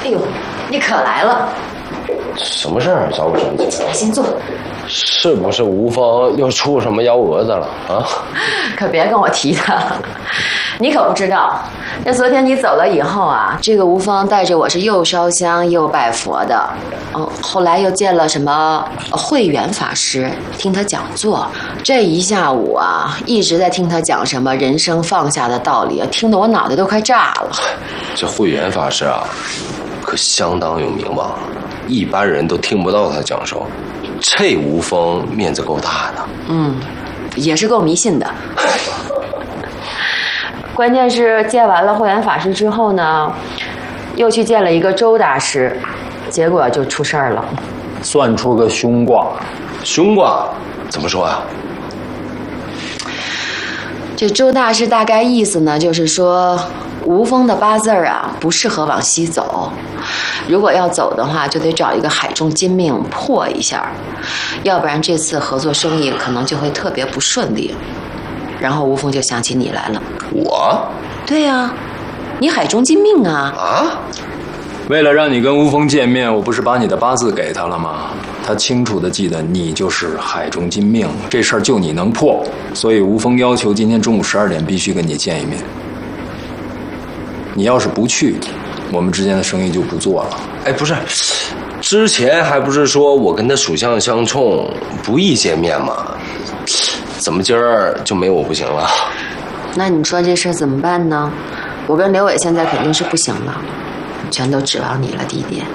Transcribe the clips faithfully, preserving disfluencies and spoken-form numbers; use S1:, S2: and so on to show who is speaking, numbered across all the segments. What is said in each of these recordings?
S1: 哎呦，你可来了！
S2: 什么事儿？找我生气？
S1: 先坐。
S2: 是不是吴峰又出什么幺蛾子了啊？
S1: 可别跟我提他了，你可不知道，那昨天你走了以后啊，这个吴峰带着我是又烧香又拜佛的，哦，后来又见了什么慧远法师，听他讲座，这一下午啊，一直在听他讲什么人生放下的道理，听得我脑袋都快炸了。
S2: 这慧远法师啊，可相当有名望，一般人都听不到他讲授。这吴峰面子够大的，
S1: 嗯，也是够迷信的。关键是见完了慧远法师之后呢，又去见了一个周大师，结果就出事儿了，
S3: 算出个凶卦。
S2: 凶卦怎么说啊？
S1: 这周大师大概意思呢，就是说吴峰的八字儿啊不适合往西走，如果要走的话，就得找一个海中金命破一下，要不然这次合作生意可能就会特别不顺利。然后吴峰就想起你来了。
S2: 我？
S1: 对呀、啊，你海中金命啊！
S2: 啊！
S3: 为了让你跟吴峰见面，我不是把你的八字给他了吗？他清楚地记得你就是海中金命，这事儿就你能破，所以吴峰要求今天中午十二点必须跟你见一面。你要是不去，我们之间的生意就不做了。
S2: 哎，不是，之前还不是说我跟他属相相冲，不宜见面吗？怎么今儿就没我不行了？
S1: 那你说这事儿怎么办呢？我跟刘伟现在肯定是不行了，全都指望你了，弟弟。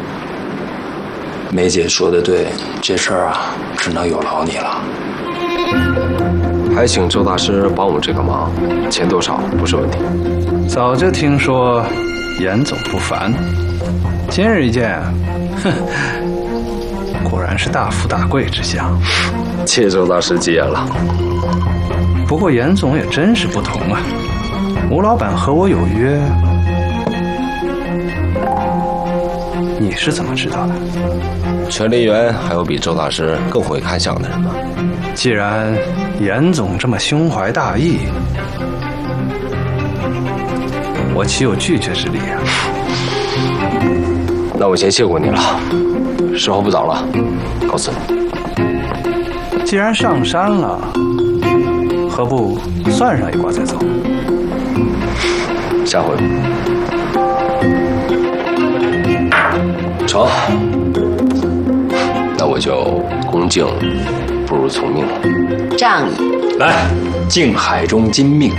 S3: 梅姐说的对，这事儿啊，只能有劳你了。
S2: 还请周大师帮我这个忙，钱多少不是问题。
S4: 早就听说严总不凡，今日一见，哼，果然是大富大贵之相。
S2: 谢周大师吉言了。
S4: 不过严总也真是不同啊，吴老板和我有约，你是怎么知道的？
S2: 全力园还有比周大师更会看相的人吗？
S4: 既然严总这么胸怀大义，我岂有拒绝之理啊？
S2: 那我先谢过你了，时候不早了，告辞。
S4: 既然上山了，何不算上一卦再走？
S2: 下回。成，那我就恭敬不如从命了。
S1: 仗义。
S3: 来，敬海中金命。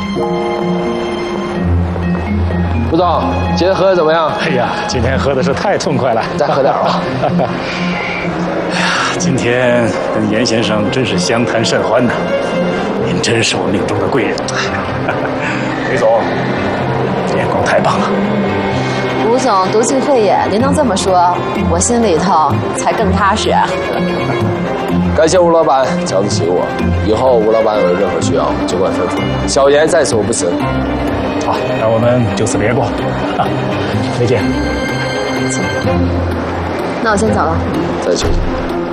S2: 吴总，今天喝的怎么样？
S5: 哎呀，今天喝的是太痛快了，
S2: 再喝点吧。
S5: 哎呀，今天跟严先生真是相谈甚欢呐，您真是我命中的贵人。韦总，眼光太棒了。
S1: 吴总独具慧眼，您能这么说，我心里头才更踏实啊。
S2: 感谢吴老板瞧得起我，以后吴老板有任何需要尽管吩咐，小严在此我不辞。
S5: 好，那我们就此别过，啊，再见。
S1: 那我先走了。
S2: 再见。